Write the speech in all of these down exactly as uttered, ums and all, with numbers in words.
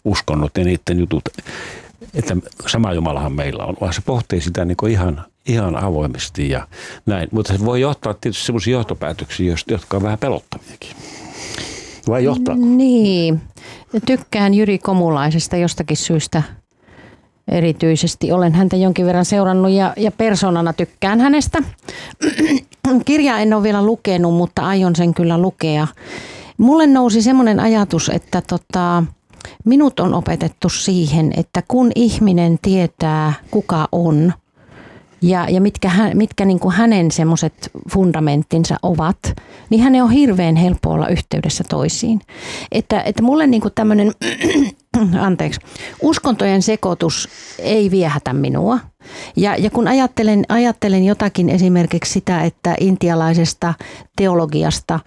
uskonnot ja niiden jutut, että sama Jumalahan meillä on, vaan se pohtii sitä niin kuin ihan, ihan avoimesti ja näin. Mutta se voi johtaa tietysti sellaisia johtopäätöksiä, jotka on vähän pelottaviakin. Vai johtaako? Niin. Tykkään Jyri Komulaisesta jostakin syystä erityisesti. Olen häntä jonkin verran seurannut ja, ja persoonana tykkään hänestä. Kirjaa en ole vielä lukenut, mutta aion sen kyllä lukea. Mulle nousi semmoinen ajatus, että tota, minut on opetettu siihen, että kun ihminen tietää kuka on ja, ja mitkä, hän, mitkä niin kuin hänen semmoiset fundamenttinsa ovat, niin hänen on hirveän helppo olla yhteydessä toisiin. Että, että mulle niin kuin tämmöinen anteeksi, uskontojen sekoitus ei viehätä minua. Ja, ja kun ajattelen, ajattelen jotakin esimerkiksi sitä, että intialaisesta teologiasta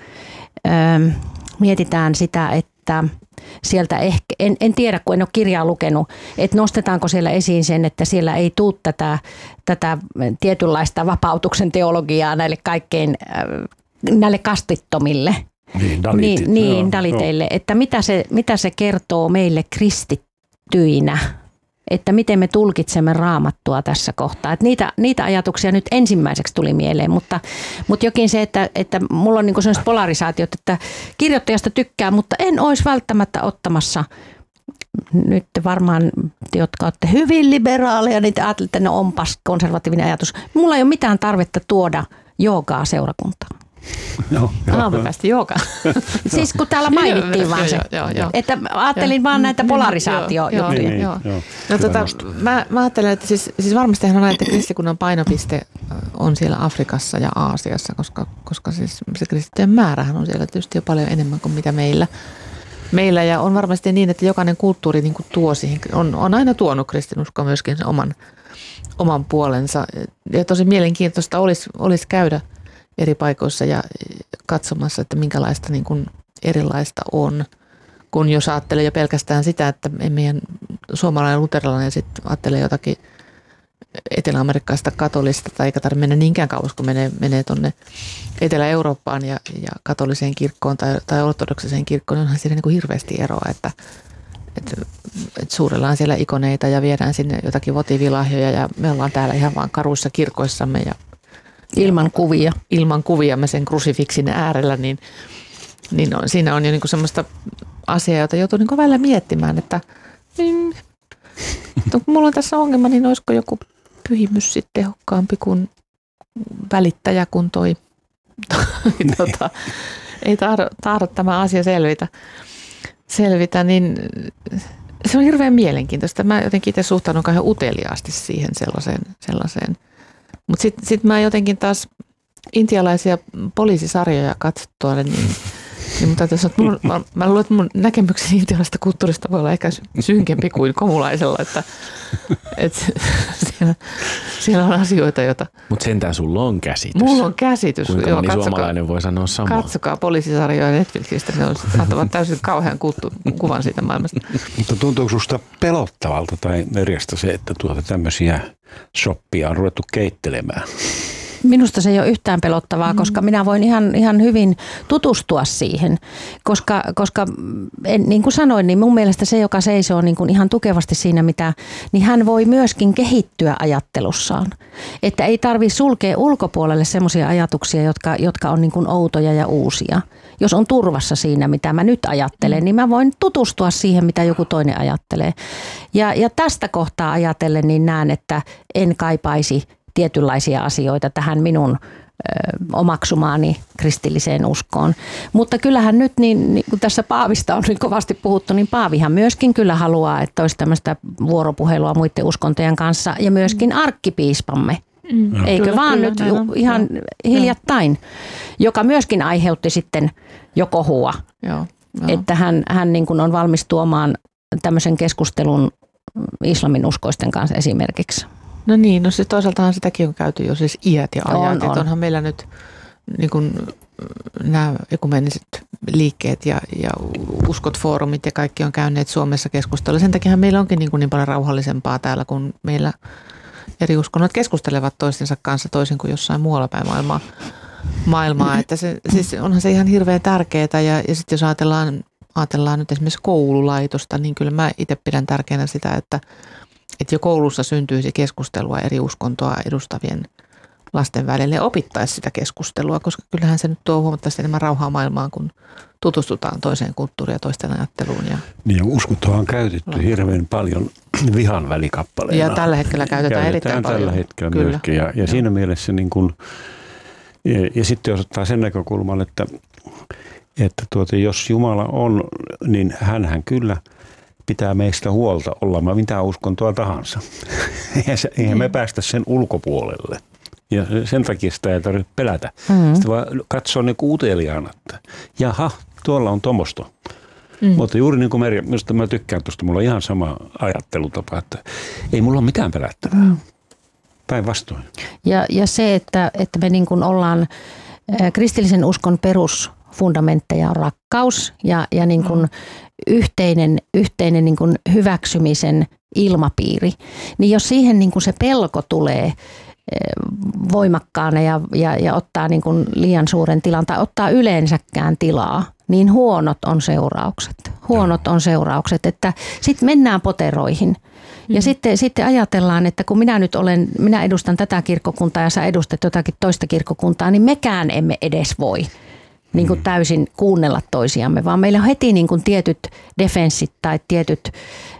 ö, mietitään sitä, että sieltä ehkä, en, en tiedä kun en ole kirjaa lukenut, että nostetaanko siellä esiin sen, että siellä ei tule tätä, tätä tietynlaista vapautuksen teologiaa näille kaikkein, näille kastittomille. Niin, dalitit, niin, niin joo, daliteille, joo. Että mitä se, mitä se kertoo meille kristittyinä, että miten me tulkitsemme Raamattua tässä kohtaa. Että niitä, niitä ajatuksia nyt ensimmäiseksi tuli mieleen, mutta, mutta jokin se, että, että mulla on niin sellaiset polarisaatiot, että kirjoittajasta tykkää, mutta en olisi välttämättä ottamassa. Nyt varmaan te, jotka olette hyvin liberaaleja, niin te ajattelette, että ne onpas konservatiivinen ajatus. Mulla ei ole mitään tarvetta tuoda joogaa seurakuntaan. No, aamupäistä jooga. Siis kun täällä mainittiin vaan se, joo, joo, joo. Että ajattelin vaan näitä polarisaatiojuttuja. Niin, joo, joo. No, tota, mä, mä ajattelen, että siis, siis varmastihan on näin, että kristikunnan painopiste on siellä Afrikassa ja Aasiassa, koska, koska siis se kristittyjen määrähän on siellä tietysti jo paljon enemmän kuin mitä meillä. Meillä ja on varmasti niin, että jokainen kulttuuri niin kuin tuo siihen, on, on aina tuonut kristinuskoa myöskin sen oman, oman puolensa. Ja tosi mielenkiintoista olisi, olisi käydä eri paikoissa ja katsomassa, että minkälaista niin kuin erilaista on, kun jos ajattelee jo pelkästään sitä, että meidän suomalainen luterilainen sitten ajattelee jotakin etelä-amerikkalaista katolista, tai eikä tarvitse mennä niinkään kauas, kun menee, menee tuonne Etelä-Eurooppaan ja, ja katoliseen kirkkoon tai, tai ortodoksiseen kirkkoon, niin onhan siinä niin kuin hirveästi eroa, että, että, että suurellaan siellä ikoneita ja viedään sinne jotakin votivilahjoja ja me ollaan täällä ihan vaan karuissa kirkoissamme ja ilman kuvia. Ilman kuvia me sen krusifiksin äärellä, niin, niin on, siinä on jo niin kuin semmoista asiaa, jota joutuu niin kuin välillä miettimään, että niin, kun mulla on tässä ongelma, niin olisiko joku pyhimys sitten tehokkaampi kuin välittäjä, kun toi, toi tota, ei tahdo, tahdo tämä asia selvitä, selvitä, niin se on hirveän mielenkiintoista. Mä jotenkin itse suhtaudun kauhean uteliaasti siihen sellaiseen, sellaiseen. Mutta sitten sit mä jotenkin taas intialaisia poliisisarjoja katsottua, niin, niin mutta tässä, mun, mä, mä luulen, että mun näkemykseni intialaisesta kulttuurista voi olla ehkä synkempi kuin komulaisella, että, että siellä, siellä on asioita, joita... Mutta sentään sulla on käsitys. Mulla on käsitys. Kuinka joo, moni katsokaa, suomalainen voi sanoa samaa. Katsokaa poliisisarjoja Netflixistä, ne on saattavat täysin kauhean kuuttu kuvan siitä maailmasta. Mutta tuntuuko susta pelottavalta tai Merjasta se, että tuota tämmöisiä shoppia on ruvettu keittelemään? Minusta se ei ole yhtään pelottavaa, koska minä voin ihan, ihan hyvin tutustua siihen, koska, koska en, niin kuin sanoin, niin mun mielestä se, joka seisoo niin kuin ihan tukevasti siinä, mitä, niin hän voi myöskin kehittyä ajattelussaan. Että ei tarvitse sulkea ulkopuolelle semmoisia ajatuksia, jotka, jotka on niin kuin outoja ja uusia. Jos on turvassa siinä, mitä mä nyt ajattelen, niin mä voin tutustua siihen, mitä joku toinen ajattelee. Ja, ja tästä kohtaa ajatellen, niin näen, että en kaipaisi tietynlaisia asioita tähän minun ö, omaksumaani kristilliseen uskoon. Mutta kyllähän nyt, niin, niin kun tässä Paavista on nyt kovasti puhuttu, niin Paavihan myöskin kyllä haluaa, että olisi tämmöistä vuoropuhelua muiden uskontojen kanssa ja myöskin arkkipiispamme. Mm. Eikö kyllä, vaan kyllä, nyt näin, ihan joo. hiljattain, joka myöskin aiheutti sitten jo kohua, joo, joo. että hän, hän niin kuin on valmis tuomaan tämmöisen keskustelun islamin uskoisten kanssa esimerkiksi. No niin, no siis toisaaltahan sitäkin on käyty jo siis iät ja ajat, on, on. Onhan meillä nyt niin kuin nämä ekumeniset liikkeet ja, ja uskot foorumit ja kaikki on käyneet Suomessa keskustelua. Sen takia meillä onkin niin, kuin niin paljon rauhallisempaa täällä, kun meillä eri uskonnot keskustelevat toistensa kanssa toisin kuin jossain muualla päin maailmaa. maailmaa. Että se, siis onhan se ihan hirveän tärkeää ja, ja sitten jos ajatellaan ajatellaan nyt esimerkiksi koululaitosta, niin kyllä mä itse pidän tärkeänä sitä, että, että jo koulussa syntyisi keskustelua eri uskontoa edustavien lasten välille ja opittaisi sitä keskustelua, koska kyllähän se nyt tuo huomattavasti enemmän rauhaa maailmaan, kun tutustutaan toiseen kulttuuriin ja toisten ajatteluun. Ja niin, uskontoa on käytetty Lailla. hirveän paljon vihan välikappaleena. Ja tällä hetkellä käytetään, käytetään erittäin tällä paljon. hetkellä Kyllä. myöskin. Ja, ja siinä mielessä, niin kun, ja, ja sitten jos ottaa sen näkökulman, että, että tuota, jos Jumala on, niin hänhän kyllä pitää meistä huolta, ollaan mitä uskontoa tahansa. Eihän me päästä sen ulkopuolelle. Ja sen takia sitä ei tarvitse pelätä. Mm-hmm. Sitten vaan katsoa niin uteliaana, että jaha, tuolla on tomosto. Mm. Mutta juuri niin kuin Merja, minusta mä tykkään tuosta, mulla on ihan sama ajattelutapa, että ei mulla ole mitään pelättävää. Mm. Päinvastoin. Ja, ja se, että, että me niin kuin ollaan äh, kristillisen uskon perusfundamentteja on rakkaus ja, ja niin kuin mm. yhteinen, yhteinen niin kuin hyväksymisen ilmapiiri. Niin jos siihen niin kuin se pelko tulee voimakkaana ja, ja, ja ottaa niin kuin liian suuren tilan tai ottaa yleensäkään tilaa, niin huonot on seuraukset. Huonot on seuraukset, että sitten mennään poteroihin. Ja mm. sitten, sitten ajatellaan, että kun minä nyt olen, minä edustan tätä kirkkokuntaa ja sä edustat jotakin toista kirkkokuntaa, niin mekään emme edes voi niin kuin täysin kuunnella toisiamme, vaan meillä on heti niin kuin tietyt defenssit tai tietyt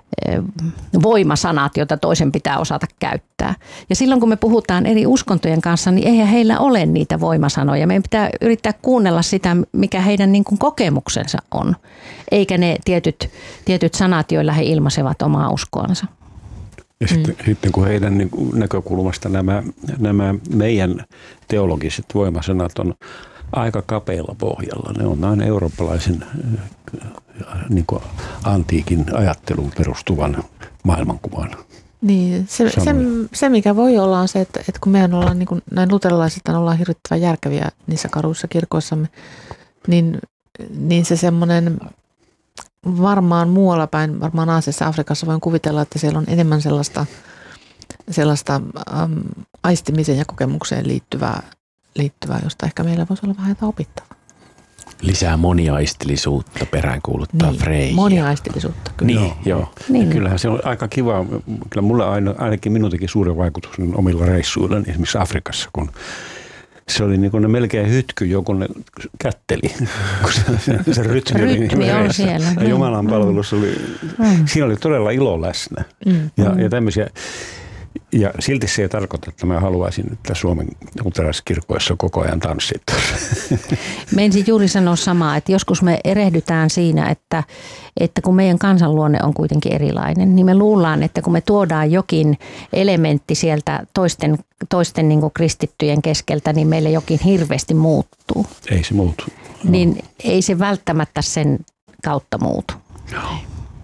voimasanat, joita toisen pitää osata käyttää. Ja silloin kun me puhutaan eri uskontojen kanssa, niin eihän heillä ole niitä voimasanoja. Meidän pitää yrittää kuunnella sitä, mikä heidän niin kuin kokemuksensa on, eikä ne tietyt, tietyt sanat, joilla he ilmaisevat omaa uskoansa. Ja sitten, mm. sitten kun heidän niin kuin näkökulmasta nämä, nämä meidän teologiset voimasanat on aika kapealla pohjalla. Ne on aina eurooppalaisen niin kuin antiikin ajatteluun perustuvan maailmankuvan. Niin, se, se, se mikä voi olla on se, että, että kun meidän ollaan niin kuin, näin luterilaiset ollaan hirvittävän järkeviä niissä karuissa kirkoissamme, niin, niin se semmoinen varmaan muualla päin, varmaan Aasiassa, Afrikassa voin kuvitella, että siellä on enemmän sellaista, sellaista äm, aistimisen ja kokemukseen liittyvää, liittyvää, josta ehkä meillä voisi olla vähän jotain opittavaa. Lisää moniaistillisuutta peräänkuuluttaa niin, Freija. Moniaistillisuutta, kyllä. Niin, joo. joo. Niin. Kyllähän se on aika kiva. Kyllä mulle aina, ainakin minun teki suuren vaikutuksen omilla reissuilla, esimerkiksi Afrikassa, kun se oli niin kuin ne melkein hytky, joku ne kätteli, kun se, se, se rytmi, rytmi oli on siellä. Ja Jumalan palvelussa oli, mm. siinä oli todella ilo läsnä. Mm. Ja, ja tämmöisiä. Ja silti se ei tarkoita, että mä haluaisin, että Suomen luterilaiskirkoissa koko ajan tanssit. Me ensin juuri sanoa samaa, että joskus me erehdytään siinä, että, että kun meidän kansanluonne on kuitenkin erilainen, niin me luullaan, että kun me tuodaan jokin elementti sieltä toisten, toisten niin kuin kristittyjen keskeltä, niin meille jokin hirveästi muuttuu. Ei se muutu. Niin no. Ei se välttämättä sen kautta muutu. Joo.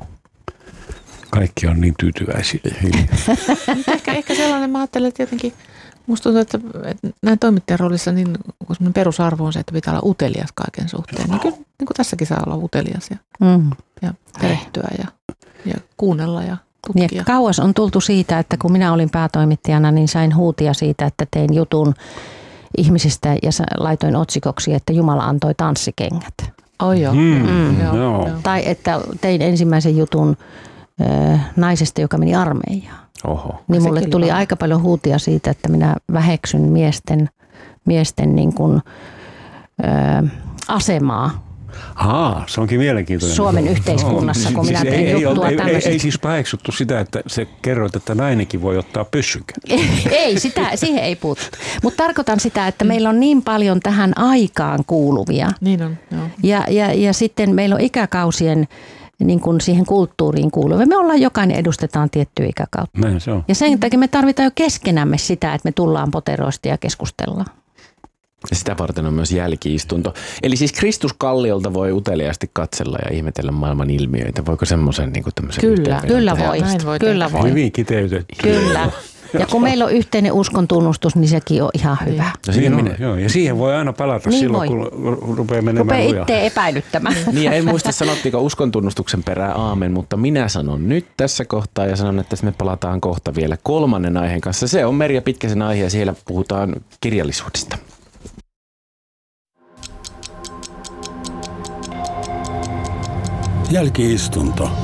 Kaikki on niin tyytyväisiä. ehkä, ehkä sellainen, mä ajattelen, että jotenkin musta tuntuu, että, että näin toimittajan roolissa niin perusarvo on se, että pitää olla utelias kaiken suhteen. No, kyllä niin kuin tässäkin saa olla utelias ja, mm. ja perehtyä ja, ja kuunnella ja tutkia. Ja kauas on tultu siitä, että kun minä olin päätoimittajana, niin sain huutia siitä, että tein jutun ihmisistä ja laitoin otsikoksi, että Jumala antoi tanssikengät. Oh, joo. Mm. Mm. Joo, joo. Tai että tein ensimmäisen jutun naisesta, joka meni armeijaan. Oho. Niin mulle tuli vaan aika paljon huutia siitä, että minä väheksyn miesten, miesten niin kuin, ö, asemaa. Haa, se onkin mielenkiintoinen. Suomen yhteiskunnassa, kun minä tein ei, juttua ei, tämmöistä. Ei, ei siis paheksuttu sitä, että se kerroit, että nainenkin voi ottaa pyssykän. Ei, sitä, siihen ei puutu. Mutta tarkoitan sitä, että meillä on niin paljon tähän aikaan kuuluvia. Niin on, joo. Ja, ja, ja sitten meillä on ikäkausien niin kuin siihen kulttuuriin kuuluvia. Me ollaan jokainen edustetaan tiettyä ikäkautta. Näin se on. Ja sen takia me tarvitaan jo keskenämme sitä, että me tullaan poteroista ja keskustellaan. Ja sitä varten on myös jälki-istunto. Eli siis Kristuskalliolta voi uteliaasti katsella ja ihmetellä maailman ilmiöitä. Voiko semmoisen niin tämmöisen Kyllä, kyllä voi. voi. Kyllä voi. Hyvin kiteytetty. Kyllä. Ja kun meillä on yhteinen uskon tunnustus, niin sekin on ihan hyvä. No siihen on, joo, ja siihen voi aina palata niin silloin, voi. Kun rupeaa menemään lujaa. Rupeaa itse epäilyttämään. Niin, ja en muista sanottiinko uskon tunnustuksen perään aamen, mutta minä sanon nyt tässä kohtaa ja sanon, että me palataan kohta vielä kolmannen aiheen kanssa. Se on Merja Pitkäsen aihe ja siellä puhutaan kirjallisuudesta. Jälki-istunto.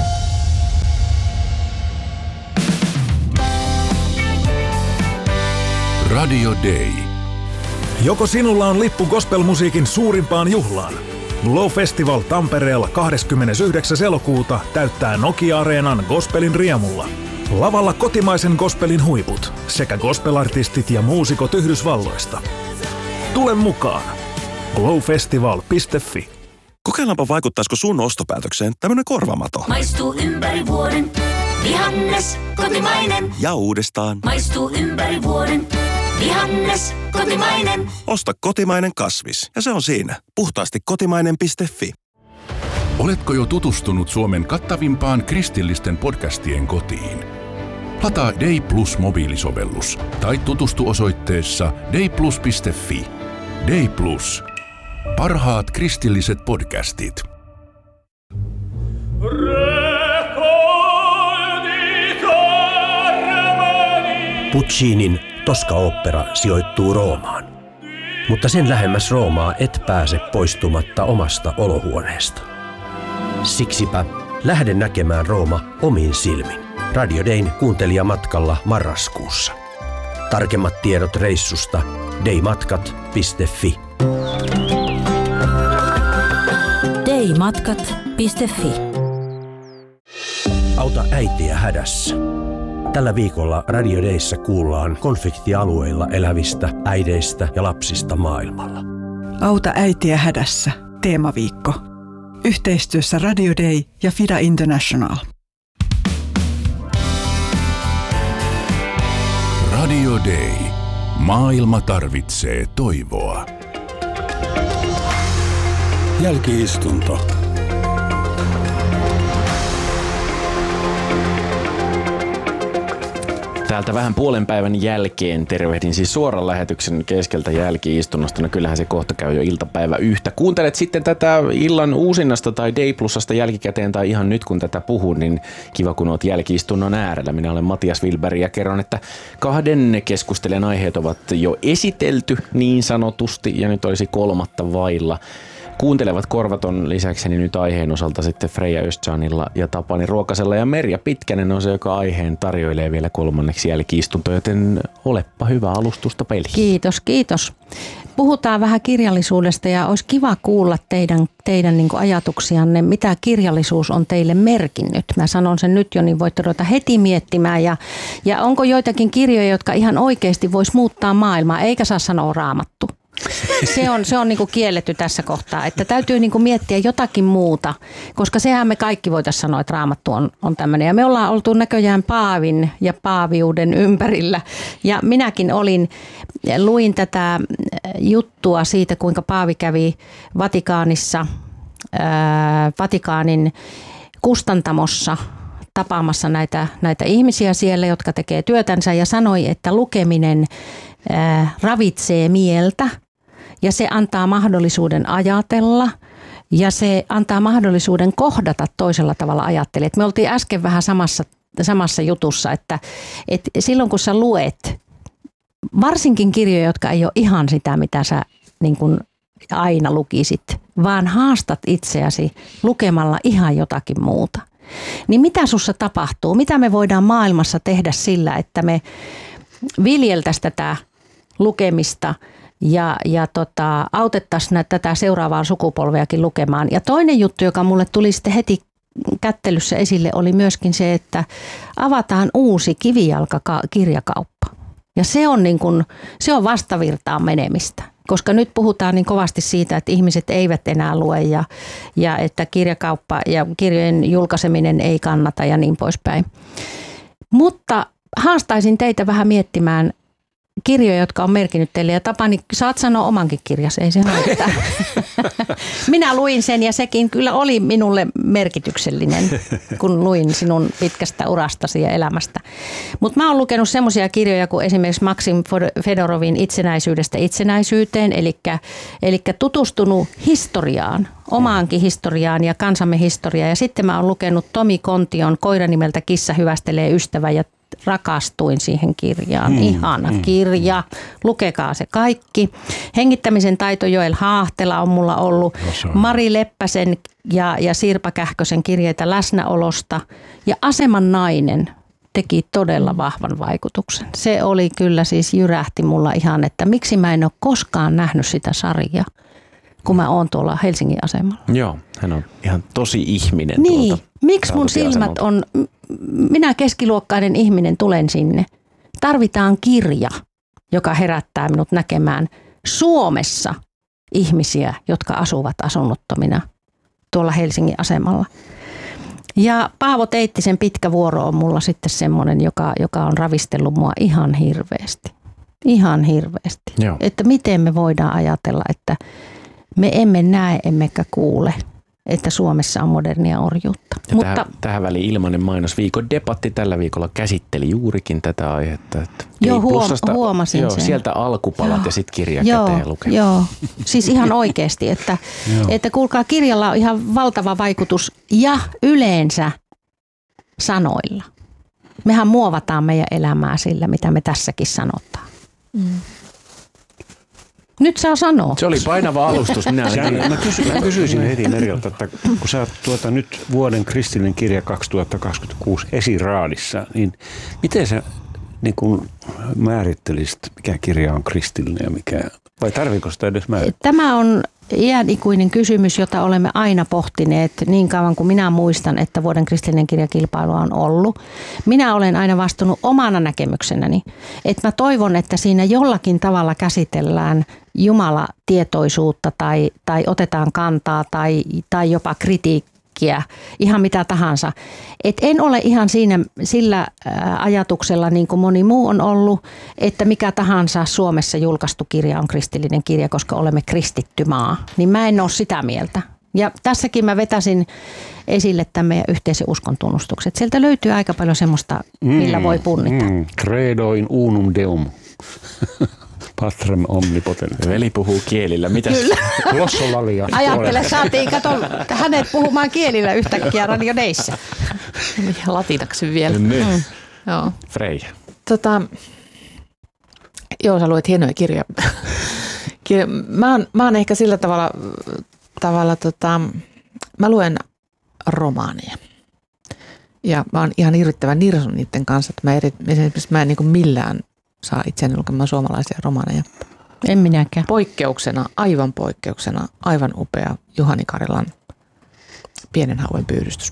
Radio Day. Joko sinulla on lippu gospelmusiikin suurimpaan juhlaan? Glow Festival Tampereella kahdeskymmenesyhdeksäs elokuuta täyttää Nokia-areenan gospelin riemulla. Lavalla kotimaisen gospelin huiput sekä gospelartistit ja muusikot Yhdysvalloista. Tule mukaan. glow festival piste fi. Kokeillaanpa vaikuttaisiko sun ostopäätökseen tämmönen korvamato. Maistuu ympäri vuoden. Vihannes, kotimainen. Ja uudestaan. Maistuu ympäri vuoden. Vihannes, kotimainen. Osta kotimainen kasvis. Ja se on siinä. Puhtaasti kotimainen piste fi. Oletko jo tutustunut Suomen kattavimpaan kristillisten podcastien kotiin? Lataa Day Plus mobiilisovellus tai tutustu osoitteessa dayplus piste fi. Day Plus. Parhaat kristilliset podcastit. Puccinin Tosca-opera sijoittuu Roomaan, mutta sen lähemmäs Roomaa et pääse poistumatta omasta olohuoneesta. Siksipä lähde näkemään Rooma omin silmin. Radio Dayn kuuntelijamatkalla marraskuussa. Tarkemmat tiedot reissusta daymatkat piste fi. daymatkat piste fi. Auta äitiä hädässä. Tällä viikolla Radio Dayssä kuullaan konfliktialueilla elävistä äideistä ja lapsista maailmalla. Auta äitiä hädässä. Teemaviikko. Yhteistyössä Radio Day ja Fida International. Radio Day. Maailma tarvitsee toivoa. Jälki-istunto. Täältä vähän puolen päivän jälkeen tervehdin siis suoran lähetyksen keskeltä jälki-istunnosta. No kyllähän se kohta käy jo iltapäivä yhtä. Kuuntelet sitten tätä illan uusinnasta tai Day Plusasta jälkikäteen tai ihan nyt kun tätä puhun, niin kiva kun oot jälki-istunnon äärellä. Minä olen Matias Wilberg ja kerron, että kahden keskustelijan aiheet ovat jo esitelty niin sanotusti ja nyt olisi kolmatta vailla. Kuuntelevat korvat on lisäkseni nyt aiheen osalta sitten Freija Östjanilla ja Tapani Ruokasella ja Merja Pitkänen on se, joka aiheen tarjoilee vielä kolmanneksi jälki-istunto, joten olepa hyvä alustusta peliin. Kiitos, kiitos. Puhutaan vähän kirjallisuudesta ja olisi kiva kuulla teidän, teidän niin kuin ajatuksianne, mitä kirjallisuus on teille merkinnyt. Mä sanon sen nyt jo, niin voitte ruveta heti miettimään ja, ja onko joitakin kirjoja, jotka ihan oikeasti vois muuttaa maailmaa, eikä saa sanoa Raamattu. Se on, se on niin kuin kielletty tässä kohtaa, että täytyy niin kuin miettiä jotakin muuta, koska sehän me kaikki voitaisiin sanoa, että Raamattu on, on tämmöinen. Ja me ollaan oltu näköjään paavin ja paaviuden ympärillä ja minäkin olin, luin tätä juttua siitä, kuinka paavi kävi Vatikaanissa, ää, Vatikaanin kustantamossa tapaamassa näitä, näitä ihmisiä siellä, jotka tekee työtänsä ja sanoi, että lukeminen ää, ravitsee mieltä. Ja se antaa mahdollisuuden ajatella ja se antaa mahdollisuuden kohdata toisella tavalla ajattelijat. Me oltiin äsken vähän samassa, samassa jutussa, että, että silloin kun sä luet, varsinkin kirjoja, jotka ei ole ihan sitä, mitä sä niin kuin aina lukisit, vaan haastat itseäsi lukemalla ihan jotakin muuta. Niin mitä sussa tapahtuu? Mitä me voidaan maailmassa tehdä sillä, että me viljeltäisiin tätä lukemista ja, ja tota, autettaisiin tätä seuraavaa sukupolveakin lukemaan. Ja toinen juttu, joka mulle tuli sitten heti kättelyssä esille, oli myöskin se, että avataan uusi kivijalkakirjakauppa. Ja se on, niin kuin, se on vastavirtaan menemistä, koska nyt puhutaan niin kovasti siitä, että ihmiset eivät enää lue ja, ja että kirjakauppa ja kirjojen julkaiseminen ei kannata ja niin poispäin. Mutta haastaisin teitä vähän miettimään kirjoja, jotka on merkinnyt teille. Ja Tapani, saat sanoa omankin kirjasi, ei se haittaa. Minä luin sen ja sekin kyllä oli minulle merkityksellinen, kun luin sinun pitkästä urastasi ja elämästä. Mutta mä oon lukenut semmoisia kirjoja kuin esimerkiksi Maksim Fedorovin Itsenäisyydestä itsenäisyyteen, eli, eli tutustunut historiaan, omaankin historiaan ja kansamme historiaan. Ja sitten mä oon lukenut Tomi Kontion Koira nimeltä Kissa hyvästelee ystävä ja rakastuin siihen kirjaan. Mm, Ihana mm, kirja, lukekaa se kaikki. Hengittämisen taito Joel Haahtela on mulla ollut. Mari Leppäsen ja, ja Sirpa Kähkösen kirjeitä läsnäolosta. Ja Aseman nainen teki todella vahvan vaikutuksen. Se oli kyllä siis jyrähti mulla ihan, että miksi mä en ole koskaan nähnyt sitä sarjaa, kun mä oon tuolla Helsingin asemalla. Joo, hän on ihan tosi ihminen. Niin, tuolta miksi mun silmät on, minä keskiluokkainen ihminen tulen sinne. Tarvitaan kirja, joka herättää minut näkemään Suomessa ihmisiä, jotka asuvat asunnottomina tuolla Helsingin asemalla. Ja Paavo Teittisen Pitkä vuoro on mulla sitten semmoinen, joka, joka on ravistellut mua ihan hirveästi. Ihan hirveästi. Joo. Että miten me voidaan ajatella, että me emme näe emmekä kuule, että Suomessa on modernia orjuutta. Ja Mutta, tähän, tähän väliin ilmainen mainos. Viikon debatti tällä viikolla käsitteli juurikin tätä aihetta. Että joo, huom, huomasin joo, sen. Sieltä alkupalat joo, ja sitten kirja joo, käteen lukee. Joo, siis ihan oikeasti, että, että kuulkaa, kirjalla on ihan valtava vaikutus ja yleensä sanoilla. Mehän muovataan meidän elämää sillä, mitä me tässäkin sanotaan. Mm. Nyt saa sanoa. Se oli painava alustus. Minä, mä, kysy, mä kysyisin heti Merjalta, että kun sä oot tuota nyt vuoden kristillinen kirja kaksituhattakaksikymmentäkuusi esiraadissa, niin miten sä niin kun määrittelisit, mikä kirja on kristillinen ja mikä, vai tarviiko sitä edes määrittää? Tämä on iänikuinen kysymys, jota olemme aina pohtineet niin kauan kuin minä muistan, että vuoden kristillinen kirjakilpailu on ollut. Minä olen aina vastunut omana näkemyksenäni, että mä toivon, että siinä jollakin tavalla käsitellään Jumala-tietoisuutta tai, tai otetaan kantaa tai, tai jopa kritiikkiä, ihan mitä tahansa. Et en ole ihan siinä sillä ajatuksella, niin kuin moni muu on ollut, että mikä tahansa Suomessa julkaistu kirja on kristillinen kirja, koska olemme kristitty maa. Niin mä en ole sitä mieltä. Ja tässäkin mä vetäisin esille tämän meidän yhteisen uskon tunnustukset. Sieltä löytyy aika paljon semmoista, millä voi punnita. Mm, credo in unum deum. Patrem omnipotens. Veli puhuu kielillä. Mitäs? Kyllä. Glossolalia. Ajattele, saatiin kato hänet puhumaan kielillä yhtäkkiä Radio Dayssä. Latinaksi vielä. Niin. Mm. Joo. Freija. Tota, joo, sä luet hienoja kirjoja. mä, oon, mä oon ehkä sillä tavalla, tavalla tota, mä luen romaaneja. Ja mä oon ihan hirvittävän nirsun niiden kanssa, että mä, eri, esimerkiksi mä en niin kuin millään saa itseäni lukemaan suomalaisia romaaneja. En minäkään. Poikkeuksena, aivan poikkeuksena, aivan upea Juhani Karilan Pienen hauen pyydystys,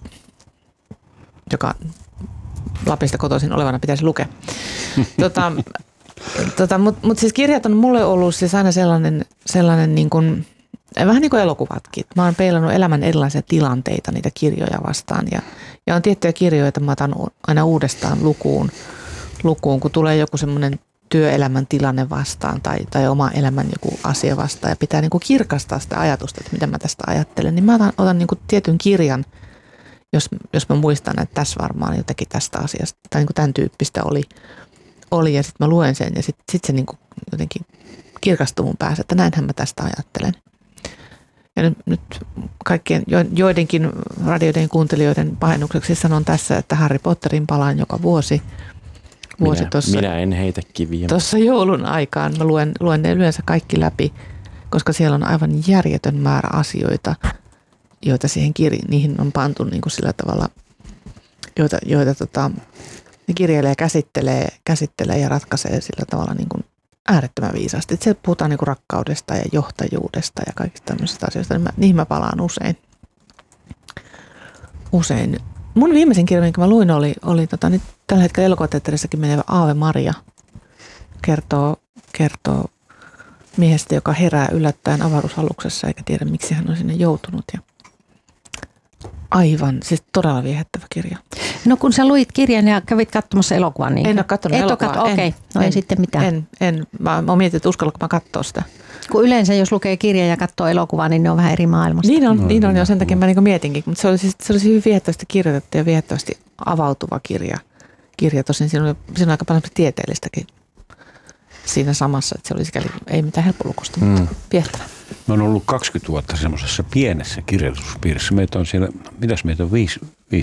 joka Lapista kotoisin olevana pitäisi lukea. tota, tota, Mutta mut siis kirjat on mulle ollut siis aina sellainen, sellainen niin kuin, vähän niin kuin elokuvatkin. Mä oon peilannut elämän erilaisia tilanteita niitä kirjoja vastaan ja, ja on tiettyjä kirjoja, joita mä otan aina uudestaan lukuun. lukuun, kun tulee joku semmoinen työelämän tilanne vastaan tai, tai oma elämän joku asia vastaan ja pitää niin kuin kirkastaa sitä ajatusta, että mitä mä tästä ajattelen, niin mä otan, otan niin kuin tietyn kirjan, jos, jos mä muistan, että tässä varmaan jotakin tästä asiasta tai niin kuin tämän tyyppistä oli, oli ja sitten mä luen sen ja sitten sit se niin kuin jotenkin kirkastuu mun päässä, että näinhän mä tästä ajattelen. Ja nyt, nyt kaikkien joidenkin radioiden kuuntelijoiden pahennukseksi sanon tässä, että Harry Potterin palaan joka vuosi. Vuosi minä, tossa, minä en heitä kiviä. Tuossa joulun aikaan mä luen, luen ne yleensä kaikki läpi, koska siellä on aivan järjetön määrä asioita, joita siihen kirj- niihin on pantu niin kuin sillä tavalla, joita, joita tota, ne kirjailija käsittelee, käsittelee ja ratkaisee sillä tavalla niin kuin äärettömän viisaasti. Sieltä puhutaan niin kuin rakkaudesta ja johtajuudesta ja kaikista tämmöisistä asioista. Niin mä, niihin mä palaan usein. Usein. Mun viimeisen kirja, minkä mä luin, oli, oli tota, nyt tällä hetkellä elokuvateatterissakin menevä Aave Maria. Kertoo, kertoo miehestä, joka herää yllättäen avaruusaluksessa eikä tiedä, miksi hän on sinne joutunut. Ja aivan, siis todella viehättävä kirja. No kun sä luit kirjan ja kävit katsomassa elokuvan, niin... En ole katsonut elokuvaa. Okei, okay. No en, ei sitten mitään. En, en. Mä, mä mietin, että uskallanko mä katsoa sitä. Kun yleensä jos lukee kirjaa ja katsoo elokuvaa, niin ne on vähän eri maailmasta. Niin on, no, niin on jo sen takia mä niin mietinkin. Mutta se oli, siis, se oli hyvin viehättävästi kirjoitettu ja viehättävästi avautuva kirja. Kirja tosin siinä oli, siinä oli aika paljon tieteellistäkin siinä samassa, että se oli sikäli ei mitään helppolukusta, mm. mutta viehtävä. Mä oon ollut kaksikymmentä vuotta semmoisessa pienessä kirjallisuuspiirissä. Meitä on siellä, mitäs meitä on, viisi, viisi ihmistä.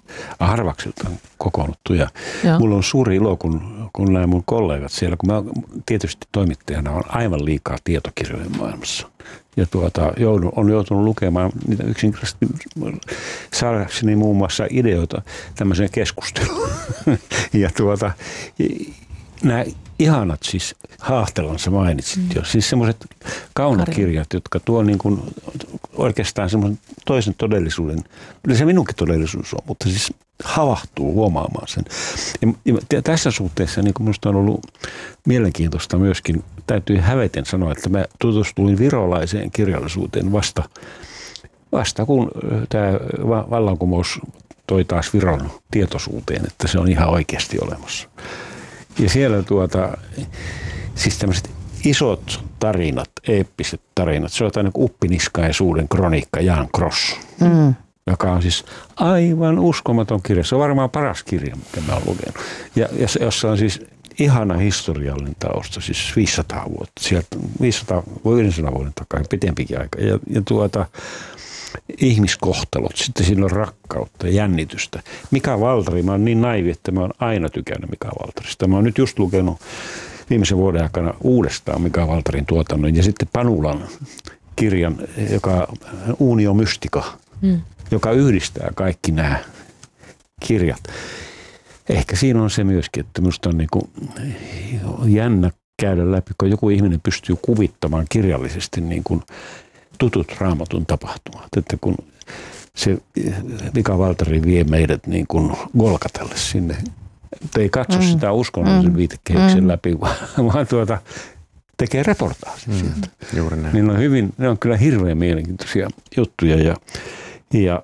harvaksilta kokoonnuttu. Ja mulla on suuri ilo, kun, kun näin mun kollegat siellä, kun mä tietysti toimittajana on aivan liikaa tietokirjojen maailmassa. Ja tuota, joudun, on joutunut lukemaan niitä yksinkertaisesti saadakseni muun muassa ideoita tämmöiseen keskusteluun. Ja tuota, nämä ihanat siis Haahtelansa mainitsit mm. jo. Siis semmoiset kaunokirjat, jotka tuo niin kuin oikeastaan semmoisen toisen todellisuuden. Kyllä se minunkin todellisuus on, mutta siis havahtuu huomaamaan sen. Ja, ja tässä suhteessa niin kuin minusta on ollut mielenkiintoista myöskin, täytyy häveten sanoa, että mä tutustuin virolaiseen kirjallisuuteen vasta, vasta kun tämä vallankumous toi taas Viron tietoisuuteen, että se on ihan oikeasti olemassa. Ja siellä tuota, siis tämmöiset isot tarinat, eeppiset tarinat, se on jotain niin Uppiniskaisuuden kroniikka Jan Kross, mm. joka on siis aivan uskomaton kirja. Se on varmaan paras kirja, mikä mä oon lukenut. Ja, ja jossa on siis ihana historiallinen tausta, siis viisisataa vuotta, sieltä viisisataa, viisisataa vuoden takaa, pitempikin aika. Ja, ja tuota, ihmiskohtalot, sitten siinä on rakkautta ja jännitystä. Mika Valtari, mä oon niin naivi, että mä oon aina tykännyt Mika Valtarista. Mä oon nyt just lukenut viimeisen vuoden aikana uudestaan Mika Valtarin tuotannon ja sitten Panulan kirjan, joka Unio Mystica, mm. joka yhdistää kaikki nämä kirjat. Ehkä siinä on se myöskin, että minusta on niin kuin jännä käydä läpi, kun joku ihminen pystyy kuvittamaan kirjallisesti niin kuin tutut Raamatun tapahtumat. Että kun se Mika Valtari vie meidät niin kuin Golgatalle sinne, että ei katso mm. sitä uskonnollisen mm. viitekehyksen mm. läpi, vaan, vaan tuota, tekee reportaasin mm. sieltä. Juuri näin. Niin on hyvin, ne on kyllä hirveän mielenkiintoisia juttuja ja, ja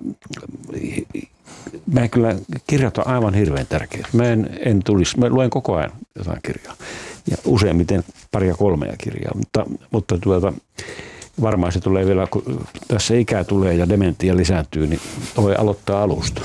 mä kyllä kirjat on aivan hirveän tärkeä. Mä en, en tulisi, mä luen koko ajan jotain kirjaa ja useimmiten paria kolmea kirjaa, mutta, mutta tuota, varmaan se tulee vielä, kun tässä ikää tulee ja dementia lisääntyy, niin voi aloittaa alusta.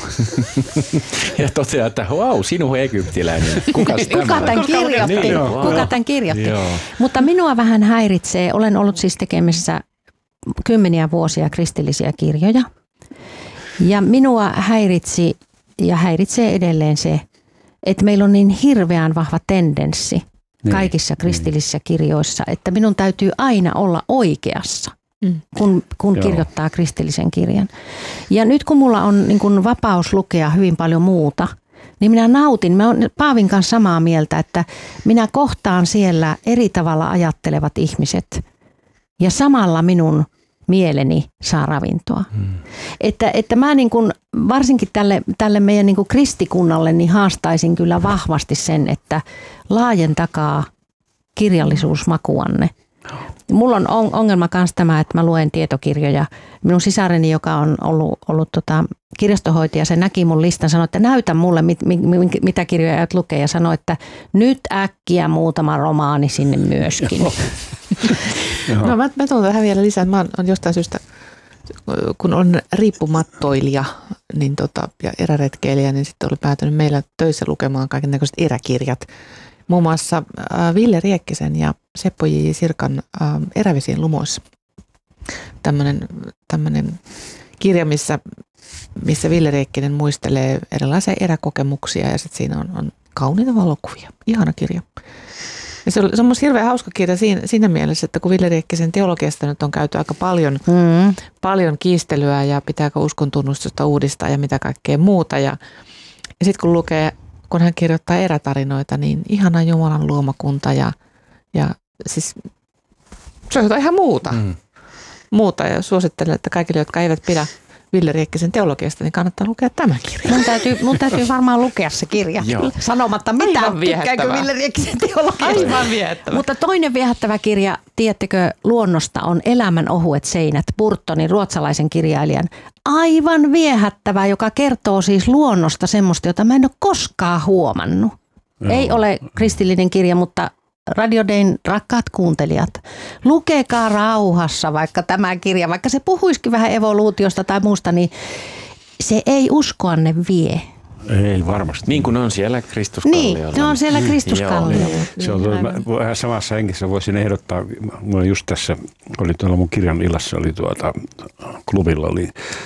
Ja toteaa, että vau, sinun egyptiläinen. Kukas Kuka tämän kirjoitti? Niin, Kuka tämän kirjoitti? Joo. Mutta minua vähän häiritsee. Olen ollut siis tekemässä kymmeniä vuosia kristillisiä kirjoja. Ja minua häiritsi ja häiritsee edelleen se, että meillä on niin hirveän vahva tendenssi kaikissa kristillisissä kirjoissa, että minun täytyy aina olla oikeassa, mm. kun, kun kirjoittaa kristillisen kirjan. Ja nyt kun mulla on niin kun vapaus lukea hyvin paljon muuta, niin minä nautin. Mä oon Paavin kanssa samaa mieltä, että minä kohtaan siellä eri tavalla ajattelevat ihmiset ja samalla minun mieleni saa ravintoa. Hmm. Että, että mä niin kuin, varsinkin tälle, tälle meidän niin kuin kristikunnalle niin haastaisin kyllä vahvasti sen, että laajentakaa kirjallisuusmakuanne. Mulla on ongelma myös tämä, että mä luen tietokirjoja. Minun sisareni, joka on ollut, ollut tota kirjastohoitaja, se näki mun listan, sanoi, että näytä mulle, mit, mit, mitä kirjoja aiot lukea, ja sanoi, että nyt äkkiä muutama romaani sinne myöskin. No mä, mä tuon tähän vielä lisää. Mä oon jostain syystä, kun on riippumattoilija niin tota, ja eräretkeilijä, niin sitten oli päätynyt meillä töissä lukemaan kaikennäköiset eräkirjat. Muun muassa äh, Ville Riekkisen ja Seppo J. Sirkan äh, Erävesien lumoissa. Tämmöinen, tämmöinen kirja, missä, missä Ville Riekkinen muistelee erilaisia eräkokemuksia ja sitten siinä on, on kauniita valokuvia. Ihana kirja. Ja se on, se on musta hirveän hauska kirja siinä, siinä mielessä, että kun Ville Riekkisen teologiasta nyt on käyty aika paljon, mm. paljon kiistelyä ja pitääkö uskon tunnustusta uudistaa ja mitä kaikkea muuta. Ja, ja sitten kun lukee, kun hän kirjoittaa erätarinoita, niin ihana Jumalan luomakunta ja, ja siis se on ihan muuta. Mm. muuta. Ja suosittelen, että kaikille, jotka eivät pidä Ville Riekkisen teologiasta, niin kannattaa lukea tämä kirja. Mun täytyy, mun täytyy varmaan lukea se kirja sanomatta mitään, tykkääkö Ville Riekkisen teologiasta. Aivan viehättävä. Mutta toinen viehättävä kirja, tiedättekö, luonnosta on Elämän ohuet seinät, Burtonin, ruotsalaisen kirjailijan. Aivan viehättävä, joka kertoo siis luonnosta semmoista, jota mä en ole koskaan huomannut. Joo. Ei ole kristillinen kirja, mutta Radio Dayn rakkaat kuuntelijat, lukekaa rauhassa vaikka tämä kirja, vaikka se puhuisikin vähän evoluutiosta tai muusta, niin se ei uskoanne vie. Ei varmasti. Niin kuin on siellä Kristuskalliolla. Niin, ne on siellä Kristuskalliolla. Se on vähän samassa henkessä voisin ehdottaa, mulla just tässä, oli tuolla mun kirjan illassa, oli tuota, klubilla oli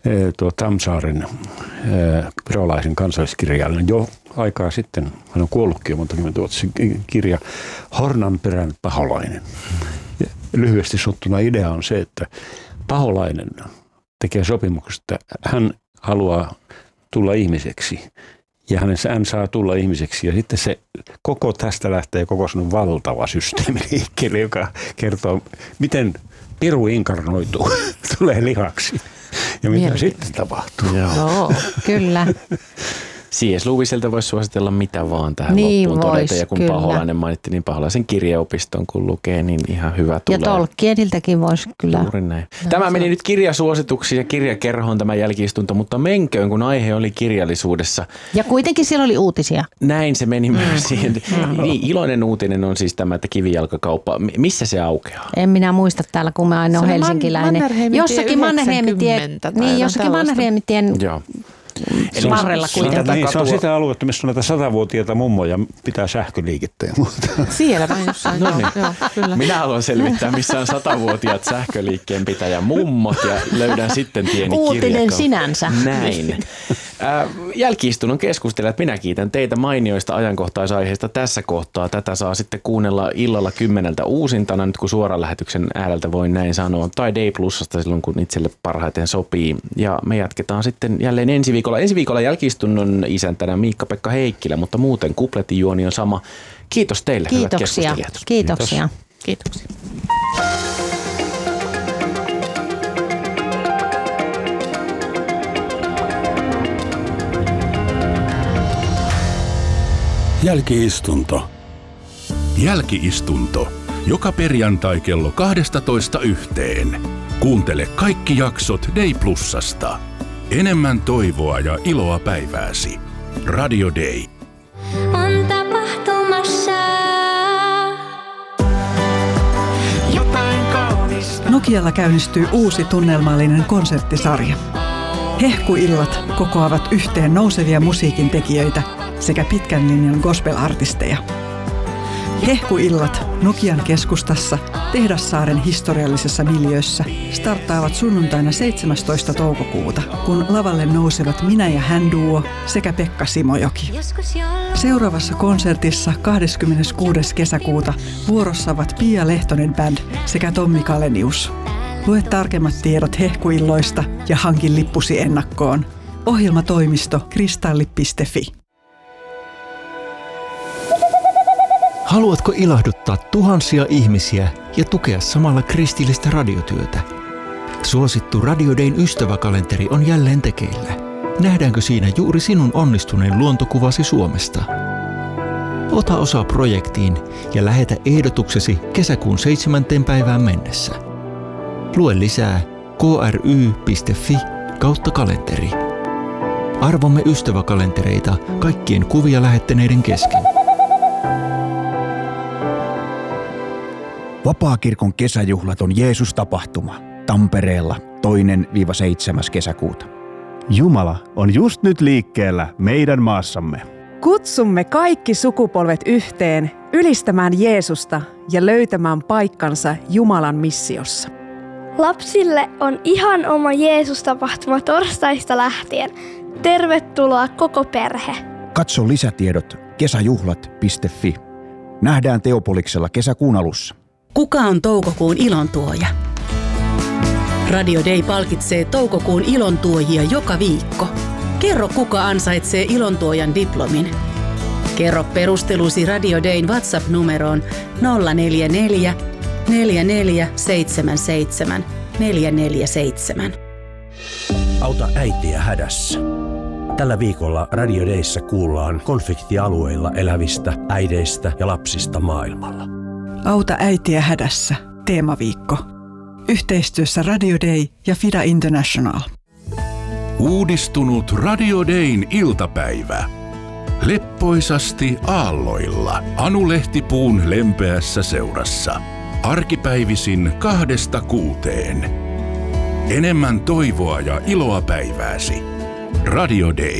tuo Tamsaarin virolaisen kansalliskirjailijan jo aikaa sitten, hän on kuollutkin jo monta kymmentä vuotta, se kirja Hornanperän paholainen. Ja lyhyesti sanottuna idea on se, että paholainen tekee sopimuksesta, että hän haluaa tulla ihmiseksi ja hän saa tulla ihmiseksi ja sitten se koko tästä lähtee koko sellainen valtava systeemi liikkeelle, joka kertoo, miten piru inkarnoituu, tulee lihaksi ja mitä Mielen. sitten tapahtuu. Joo, kyllä. C S. Lewiseltä voisi suositella mitä vaan tähän niin loppuun vois, todeta. Ja kun kyllä. Paholainen mainittiin, niin Paholaisen kirjaopiston kun lukee, niin ihan hyvä tulee. Ja Tolkieniltäkin voisi kyllä. Juuri näin. Tämä meni nyt kirjasuosituksiin ja kirjakerhoon tämä jälki-istunto, mutta menköön, kun aihe oli kirjallisuudessa. Ja kuitenkin siellä oli uutisia. Näin se meni mm. myös siihen. Mm. Niin, iloinen uutinen on siis tämä, että kivijalkakauppa. Missä se aukeaa? En minä muista täällä, kun mä aina olen helsinkiläinen. Jossakin Mannerheimitien. Niin, jossakin Mannerheimitien. Joo. Eli varrella kuitenkin. Niin, se on sitä aluetta, missä on näitä satavuotiaita mummoja pitää sähköliikettä ja muuta. Siellä vain jossain. No niin. Joo, kyllä. Minä haluan selvittää, missä on satavuotiaat sähköliikkeen pitäjä mummot ja löydän sitten pieni kirjakauppa. Uutinen sinänsä. Näin. Äh, jälki-istunnon keskustelijat, minä kiitän teitä mainioista ajankohtaisaiheista tässä kohtaa. Tätä saa sitten kuunnella illalla kymmeneltä uusintana, nyt kun suoran lähetyksen ääreltä voin näin sanoa, tai Day Plusasta silloin, kun itselle parhaiten sopii. Ja me jatketaan sitten jälleen ensi viikolla. Ensi viikolla jälki-istunnon isäntänä Miikka-Pekka Heikkilä, mutta muuten kuplettijuoni on sama. Kiitos teille, Kiitoksia. hyvät keskustelijat. Kiitoksia. Kiitoksia. Jälki-istunto. Jälki-istunto. Joka perjantai kello kaksitoista yhteen. Kuuntele kaikki jaksot Day Plusasta. Enemmän toivoa ja iloa päivääsi. Radio Day. On tapahtumassa jotain kaunista. Nokialla käynnistyy uusi tunnelmallinen konserttisarja. Hehkuillat kokoavat yhteen nousevia musiikin tekijöitä sekä pitkän linjan gospel-artisteja. Hehkuillat Nokian keskustassa Tehdassaaren historiallisessa miljöössä starttaavat sunnuntaina seitsemästoista toukokuuta, kun lavalle nousevat Minä ja hän duo sekä Pekka Simojoki. Seuraavassa konsertissa kahdeskymmeneskuudes kesäkuuta vuorossa ovat Pia Lehtonen Band sekä Tommi Kalenius. Lue tarkemmat tiedot hehkuilloista ja hankin lippusi ennakkoon. Ohjelmatoimisto kristalli piste fi. Haluatko ilahduttaa tuhansia ihmisiä ja tukea samalla kristillistä radiotyötä? Suosittu Radio Dayn ystäväkalenteri on jälleen tekeillä. Nähdäänkö siinä juuri sinun onnistuneen luontokuvasi Suomesta? Ota osaa projektiin ja lähetä ehdotuksesi kesäkuun seitsemänteen päivään mennessä. Lue lisää kry piste fi kautta kalenteri. Arvomme ystäväkalentereita kaikkien kuvia lähettäneiden kesken. Vapaakirkon kesäjuhlat on Jeesus-tapahtuma Tampereella toinen seitsemäs kesäkuuta. Jumala on just nyt liikkeellä meidän maassamme. Kutsumme kaikki sukupolvet yhteen ylistämään Jeesusta ja löytämään paikkansa Jumalan missiossa. Lapsille on ihan oma Jeesus-tapahtuma torstaista lähtien. Tervetuloa koko perhe. Katso lisätiedot kesäjuhlat piste fi. Nähdään Teopoliksella kesäkuun alussa. Kuka on toukokuun ilontuoja? Radio Day palkitsee toukokuun ilontuojia joka viikko. Kerro, kuka ansaitsee ilontuojan diplomin. Kerro perustelusi Radio Dayn WhatsApp-numeroon nolla neljä neljä, neljä neljä seitsemän seitsemän, neljä neljä seitsemän. Auta äitiä hädässä. Tällä viikolla Radio Dayssä kuullaan konfliktialueilla elävistä äideistä ja lapsista maailmalla. Auta äitiä hädässä. Teemaviikko. Yhteistyössä Radio Day ja Fida International. Uudistunut Radio Dayn iltapäivä. Leppoisasti aalloilla Anu Lehtipuun lempeässä seurassa. Arkipäivisin kahdesta kuuteen. Enemmän toivoa ja iloa päivääsi. Radio Day.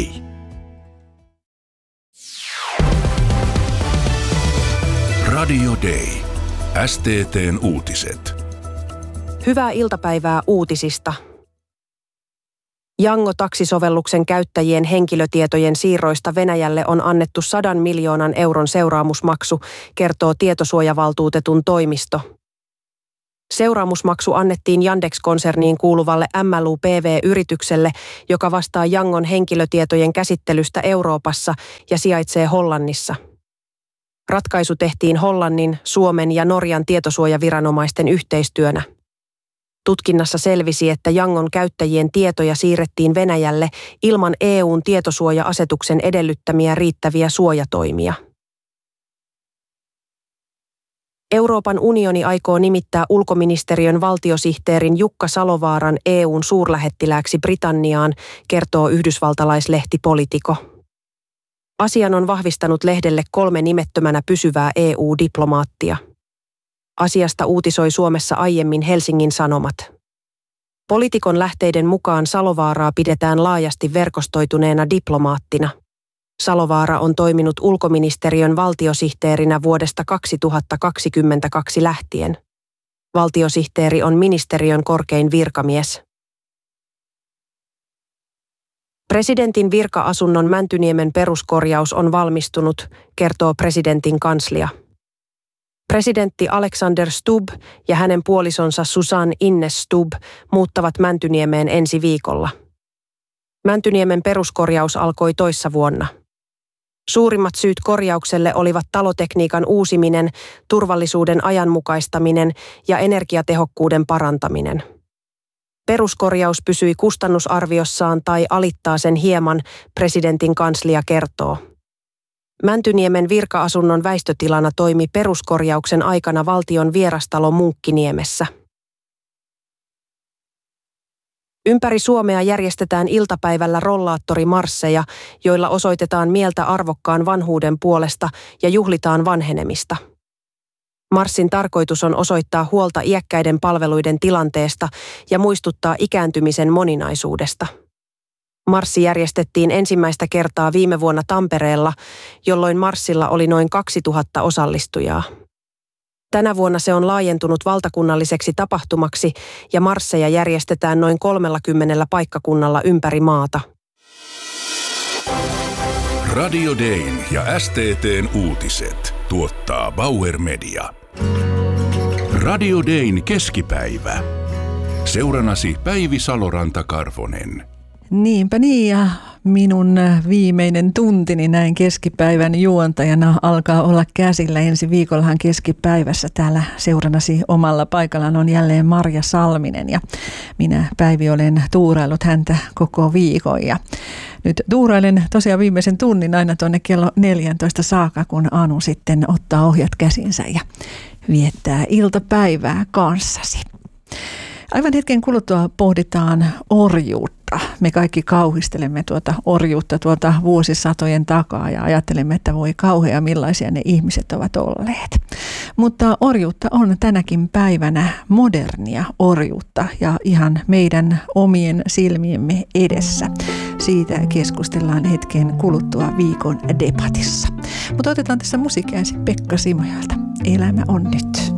Radio Day. S T T:n uutiset. Hyvää iltapäivää uutisista. Yango-taksisovelluksen käyttäjien henkilötietojen siirroista Venäjälle on annettu sadan miljoonan euron seuraamusmaksu, kertoo tietosuojavaltuutetun toimisto. Seuraamusmaksu annettiin Yandex-konserniin kuuluvalle M L U P V-yritykselle, joka vastaa Yangon henkilötietojen käsittelystä Euroopassa ja sijaitsee Hollannissa. Ratkaisu tehtiin Hollannin, Suomen ja Norjan tietosuojaviranomaisten yhteistyönä. Tutkinnassa selvisi, että Yangon käyttäjien tietoja siirrettiin Venäjälle ilman E U:n tietosuoja-asetuksen edellyttämiä riittäviä suojatoimia. Euroopan unioni aikoo nimittää ulkoministeriön valtiosihteerin Jukka Salovaaran E U:n suurlähettilääksi Britanniaan, kertoo yhdysvaltalaislehti Politico. Asian on vahvistanut lehdelle kolme nimettömänä pysyvää E U-diplomaattia. Asiasta uutisoi Suomessa aiemmin Helsingin Sanomat. Politikon lähteiden mukaan Salovaaraa pidetään laajasti verkostoituneena diplomaattina. Salovaara on toiminut ulkoministeriön valtiosihteerinä vuodesta kaksituhattakaksikymmentäkaksi lähtien. Valtiosihteeri on ministeriön korkein virkamies. Presidentin virka-asunnon Mäntyniemen peruskorjaus on valmistunut, kertoo presidentin kanslia. Presidentti Alexander Stubb ja hänen puolisonsa Susanne Ines Stubb muuttavat Mäntyniemeen ensi viikolla. Mäntyniemen peruskorjaus alkoi toissa vuonna. Suurimmat syyt korjaukselle olivat talotekniikan uusiminen, turvallisuuden ajanmukaistaminen ja energiatehokkuuden parantaminen. Peruskorjaus pysyi kustannusarviossaan tai alittaa sen hieman, presidentin kanslia kertoo. Mäntyniemen virka-asunnon väistötilana toimi peruskorjauksen aikana valtion vierastalo Munkkiniemessä. Ympäri Suomea järjestetään iltapäivällä rollaattorimarsseja, joilla osoitetaan mieltä arvokkaan vanhuuden puolesta ja juhlitaan vanhenemista. Marssin tarkoitus on osoittaa huolta iäkkäiden palveluiden tilanteesta ja muistuttaa ikääntymisen moninaisuudesta. Marssi järjestettiin ensimmäistä kertaa viime vuonna Tampereella, jolloin marssilla oli noin kaksituhatta osallistujaa. Tänä vuonna se on laajentunut valtakunnalliseksi tapahtumaksi ja marsseja järjestetään noin kolmellakymmenellä paikkakunnalla ympäri maata. Radio Dayn ja S T T:n uutiset tuottaa Bauer Media. Radio Dayn keskipäivä. Seuranasi Päivi Saloranta-Karvonen. Niinpä niin, ja minun viimeinen tuntini näin keskipäivän juontajana alkaa olla käsillä. Ensi viikollahan keskipäivässä täällä seurannasi omalla paikallaan on jälleen Marja Salminen, ja minä, Päivi, olen tuuraillut häntä koko viikon. Ja nyt tuurailen tosiaan viimeisen tunnin aina tuonne kello neljätoista saakka, kun Anu sitten ottaa ohjat käsinsä ja viettää iltapäivää kanssasi. Aivan hetken kuluttua pohditaan orjuutta. Me kaikki kauhistelemme tuota orjuutta tuota vuosisatojen takaa ja ajattelemme, että voi kauhea, millaisia ne ihmiset ovat olleet. Mutta orjuutta on tänäkin päivänä modernia orjuutta ja ihan meidän omien silmiemme edessä. Siitä keskustellaan hetken kuluttua viikon debatissa. Mutta otetaan tässä musiikkia ensin Pekka Simojalta. Elämä on nyt.